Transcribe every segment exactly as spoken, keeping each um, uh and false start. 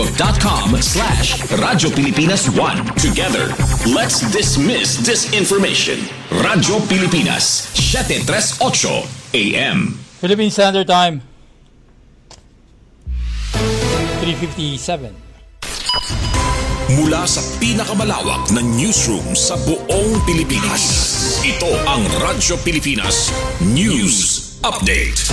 facebook.com slash Radyo Pilipinas one. Together, let's dismiss disinformation. Radyo Pilipinas, seven thirty-eight A M. Philippine Standard Time, three fifty-seven. Mula sa pinakamalawak na newsroom sa buong Pilipinas, ito ang Radyo Pilipinas News Update.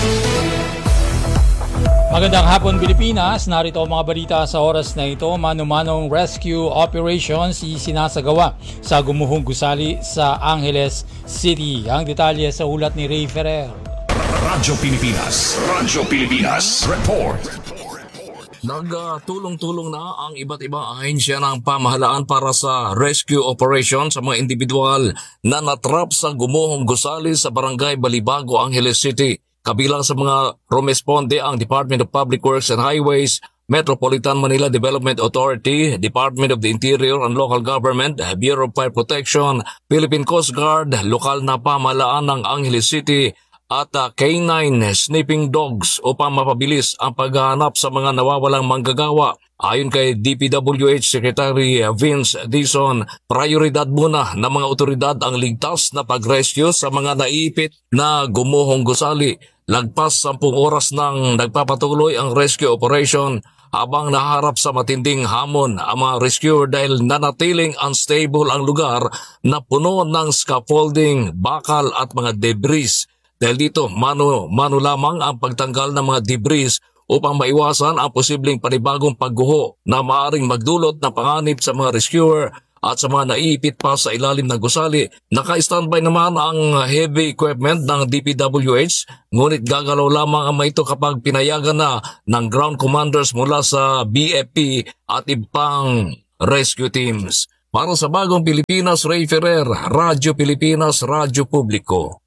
Magandang hapon Pilipinas, narito ang mga balita sa oras na ito. Mano-manong rescue operations isinasagawa sa Gumuhong Gusali sa Angeles City. Ang detalye sa ulat ni Ray Ferrer. Radyo Pilipinas, Radyo Pilipinas Report. Nagtulong-tulong na ang iba't ibang ahensya ng pamahalaan para sa rescue operation sa mga individual na natrap sa Gumuhong Gusali sa Barangay Balibago, Angeles City. Kabilang sa mga rumesponde ang Department of Public Works and Highways, Metropolitan Manila Development Authority, Department of the Interior and Local Government, Bureau of Fire Protection, Philippine Coast Guard, lokal na pamahalaan ng Angeles City, at uh, K nine sniffing dogs upang mapabilis ang paghahanap sa mga nawawalang manggagawa. Ayon kay D P W H Secretary Vince Dizon, prioridad muna ng mga otoridad ang ligtas na pag-rescue sa mga naiipit na Gumuhong Gusali. Lagpas sampung oras nang nagpapatuloy ang rescue operation habang naharap sa matinding hamon ang mga rescuer dahil nanatiling unstable ang lugar na puno ng scaffolding, bakal at mga debris. Dahil dito, mano-mano lamang ang pagtanggal ng mga debris upang maiwasan ang posibleng panibagong pagguho na maaaring magdulot ng panganib sa mga rescuer at sa mga naiipit pa sa ilalim ng gusali. Naka-standby naman ang heavy equipment ng D P W H, ngunit gagalaw lamang ang mga ito kapag pinayagan na ng ground commanders mula sa B F P at ibang rescue teams. Para sa Bagong Pilipinas, Ray Ferrer, Radyo Pilipinas, Radyo Publiko.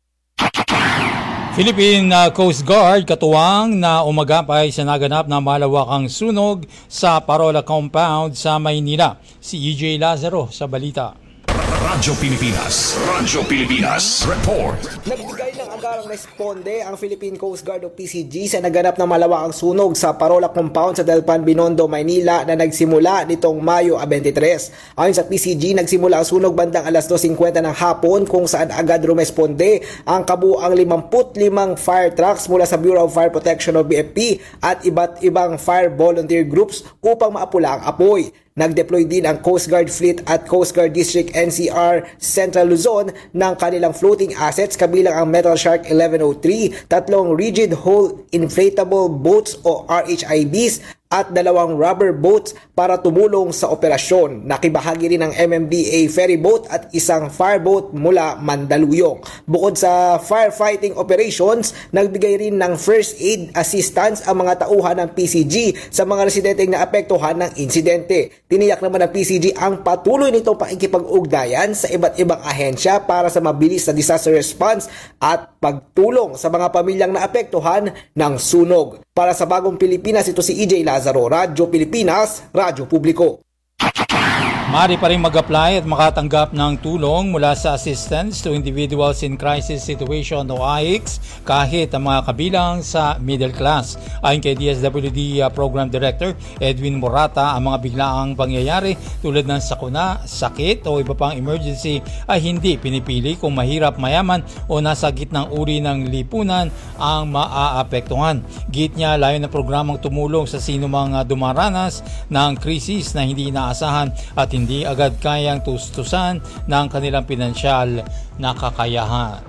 Philippine uh, Coast Guard katuwang na umagapay sa naganap na malawakang sunog sa Parola Compound sa Maynila. Si E J Lazaro sa balita. Radyo Pilipinas, Radyo Pilipinas Report. Nagbigay ng agarang responde ang Philippine Coast Guard o P C G sa naganap na malawakang sunog sa Parola Compound sa Delpan, Binondo, Maynila na nagsimula nitong Mayo twenty-three. Ayon sa P C G, nagsimula ang sunog bandang alas two fifty ng hapon kung saan agad rumesponde ang kabuang fifty-five fire trucks mula sa Bureau of Fire Protection o B F P at iba't ibang fire volunteer groups upang maapula ang apoy. Nag-deploy din ang Coast Guard Fleet at Coast Guard District N C R Central Luzon ng kanilang floating assets kabilang ang Metal Shark eleven oh three, tatlong rigid hull inflatable boats o R H I Bs at dalawang rubber boats para tumulong sa operasyon. Nakibahagi rin ng M M D A ferry boat at isang fireboat mula Mandaluyong. Bukod sa firefighting operations, nagbigay rin ng first aid assistance ang mga tauhan ng P C G sa mga residenteng naapektuhan ng insidente. Tiniyak naman ng P C G ang patuloy nitong pakikipag-ugnayan sa iba't ibang ahensya para sa mabilis na disaster response at pagtulong sa mga pamilyang naapektuhan ng sunog. Para sa Bagong Pilipinas, ito si E J Lazaro, Radyo Pilipinas, Radyo Publiko. Maaari pa rin mag-apply at makatanggap ng tulong mula sa Assistance to Individuals in Crisis Situation o A I C S kahit ang mga kabilang sa middle class. Ayon kay D S W D Program Director Edwin Morata, ang mga biglaang pangyayari tulad ng sakuna, sakit o iba pang emergency ay hindi pinipili kung mahirap, mayaman o nasa gitnang uri ng lipunan ang maaapektuhan. Git niya, layo na programang tumulong sa sino mga dumaranas ng krisis na hindi inaasahan at hindi agad kayang tustusan ng kanilang pinansyal na kakayahan.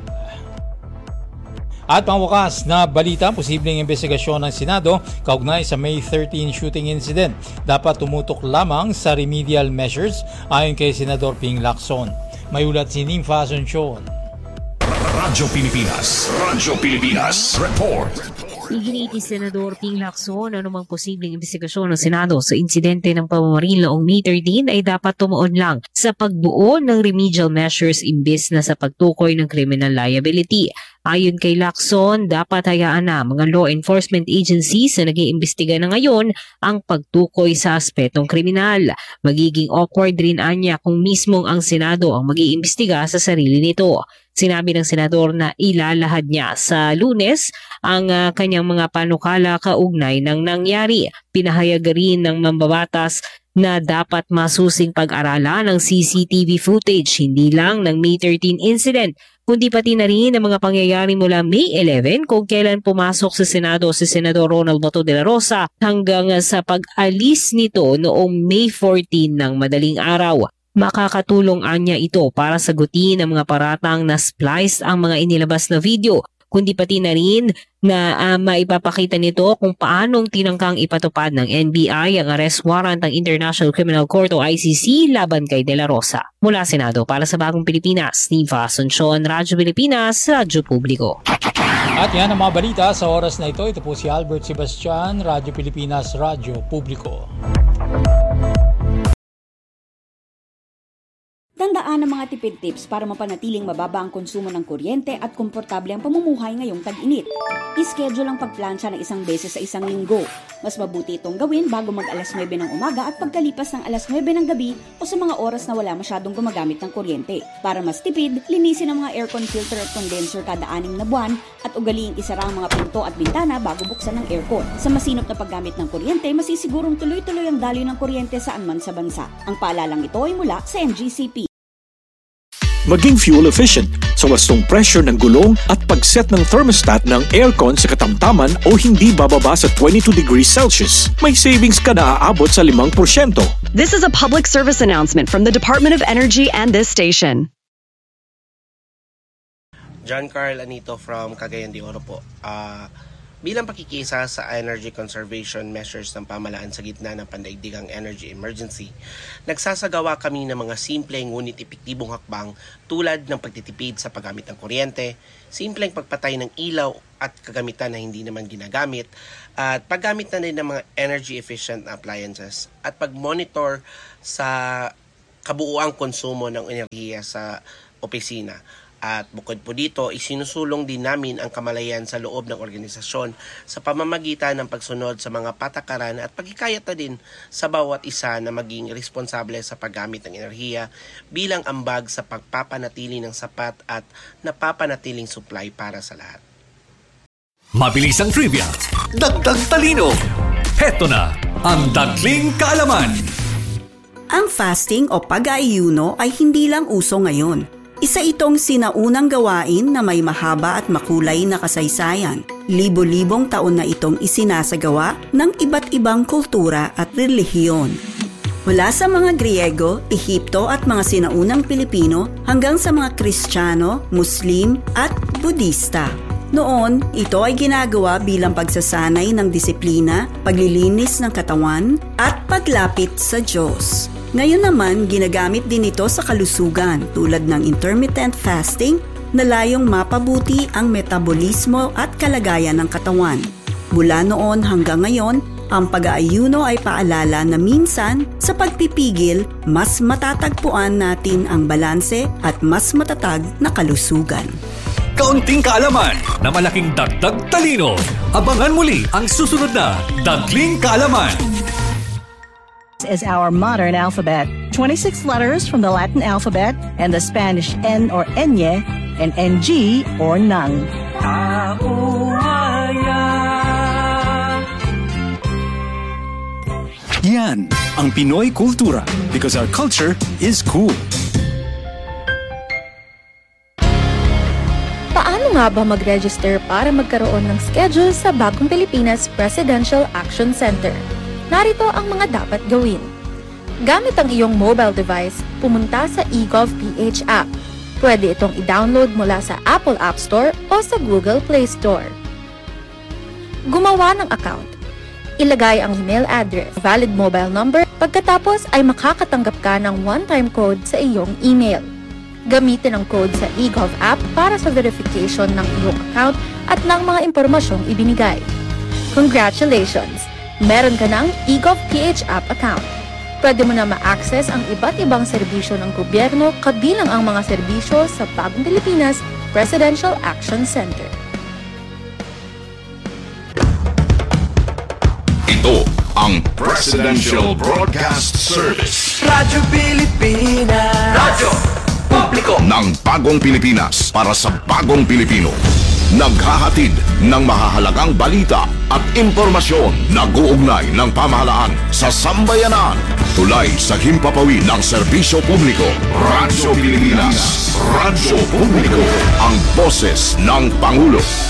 At pangwakas na balita, posibleng investigasyon ng Senado kaugnay sa May thirteenth shooting incident. Dapat tumutok lamang sa remedial measures ayon kay Senador Ping Lacson. May ulat si Nympha Asuncion. Radyo Pilipinas, Radyo Pilipinas Report. Iginit ni Senador Ping Lacson na anumang posibleng investigasyon ng Senado sa insidente ng pamamaril noong May thirteenth ay dapat tumuon lang sa pagbuo ng remedial measures imbes na sa pagtukoy ng criminal liability. Ayon kay Lacson, dapat hayaan na mga law enforcement agencies na nag-iimbestiga na ngayon ang pagtukoy sa aspetong kriminal. Magiging awkward rin anya kung mismong ang Senado ang mag-iimbestiga sa sarili nito. Sinabi ng senador na ilalahad niya sa Lunes ang uh, kanyang mga panukala kaugnay ng nangyari. Pinahayag rin ng mambabatas na dapat masusing pag-aralan ng C C T V footage, hindi lang ng May thirteen incident, kundi pati na rin ang mga pangyayari mula May eleven kung kailan pumasok sa Senado si Senador Ronald Bato de la Rosa hanggang sa pag-alis nito noong May fourteen ng madaling araw. Makakatulong anya ito para sagutin ang mga paratang na spliced ang mga inilabas na video, kundi pati na rin na uh, maipapakita nito kung paanong tinangkang ipatupad ng N B I ang arrest warrant ng International Criminal Court o I C C laban kay De La Rosa. Mula Senado para sa Bagong Pilipinas, Niva Asuncion, Radyo Pilipinas, Radyo Publiko. At yan ang mga balita sa oras na ito. Ito po si Albert Sebastian, Radyo Pilipinas, Radyo Publiko. Tandaan ang mga tipid tips para mapanatiling mababa ang konsumo ng kuryente at komportable ang pamumuhay ngayong tag-init. I-schedule ang pagplansya ng isang beses sa isang linggo. Mas mabuti itong gawin bago mag alas nuwebe ng umaga at pagkalipas ng alas nuwebe ng gabi o sa mga oras na wala masyadong gumagamit ng kuryente. Para mas tipid, linisin ang mga aircon filter at condenser kada anim na buwan at ugaliing isara ang mga pinto at bintana bago buksan ng aircon. Sa masinop na paggamit ng kuryente, masisigurong tuloy-tuloy ang daloy ng kuryente saan man sa bansa. Ang paalalang ito ay mula sa N G C P. Maging fuel efficient sa wastong pressure ng gulong at pag-set ng thermostat ng aircon sa katamtaman o hindi bababa sa twenty-two degrees Celsius. May savings ka na aabot sa limang porsyento. This is a public service announcement from the Department of Energy and this station. John Carl Anito from Cagayan de Oro po. Uh, bilang pakikisa sa energy conservation measures ng pamahalaan sa gitna ng pandaigdigang energy emergency, nagsasagawa kami ng mga simple ngunit epektibong hakbang tulad ng pagtitipid sa paggamit ng kuryente, simpleng pagpatay ng ilaw at kagamitan na hindi naman ginagamit, at paggamit na rin ng mga energy efficient appliances at pag-monitor sa kabuuang konsumo ng enerhiya sa opisina. At bukod po dito, isinusulong din namin ang kamalayan sa loob ng organisasyon sa pamamagitan ng pagsunod sa mga patakaran at pagkikayat na din sa bawat isa na maging responsable sa paggamit ng enerhiya bilang ambag sa pagpapanatili ng sapat at napapanatiling supply para sa lahat. Mabilis ang trivia, dagdag talino. Heto na ang Dagling Kaalaman. Ang fasting o pag-aayuno ay hindi lang uso ngayon. Isa itong sinaunang gawain na may mahaba at makulay na kasaysayan. Libo-libong taon na itong isinasagawa ng iba't ibang kultura at relihiyon. Mula sa mga Griego, Ehipto at mga sinaunang Pilipino hanggang sa mga Kristiyano, Muslim at Budista. Noon, ito ay ginagawa bilang pagsasanay ng disiplina, paglilinis ng katawan at paglapit sa Diyos. Ngayon naman, ginagamit din ito sa kalusugan tulad ng intermittent fasting na layong mapabuti ang metabolismo at kalagayan ng katawan. Mula noon hanggang ngayon, ang pag-aayuno ay paalala na minsan sa pagpipigil, mas matatagpuan natin ang balanse at mas matatag na kalusugan. Kaunting kaalaman na malaking dagdag talino. Abangan muli ang susunod na Dagling Kaalaman. Is our modern alphabet. twenty-six letters from the Latin alphabet and the Spanish N or Enye and N G or nang. Yan ang Pinoy kultura because our culture is cool. Paano nga ba mag-register para magkaroon ng schedule sa Bagong Pilipinas Presidential Action Center? Narito ang mga dapat gawin. Gamit ang iyong mobile device, pumunta sa eGovPH app. Pwede itong i-download mula sa Apple App Store o sa Google Play Store. Gumawa ng account. Ilagay ang email address, valid mobile number, pagkatapos ay makakatanggap ka ng one-time code sa iyong email. Gamitin ang code sa eGov app para sa verification ng iyong account at ng mga impormasyong ibinigay. Congratulations! Meron ka ng eGovPH app account. Pwede mo na ma-access ang iba't ibang serbisyo ng gobyerno kabilang ang mga serbisyo sa Bagong Pilipinas Presidential Action Center. Ito ang Presidential Broadcast Service. Radyo Pilipinas. Radyo publiko ng bagong Pilipinas para sa bagong Pilipino. Naghahatid ng mahahalagang balita at impormasyon na guugnay ng pamahalaan sa sambayanan. Tulay sa himpapawid ng serbisyo publiko. Radyo Pilipinas. Radyo Publiko. Ang boses ng Pangulo.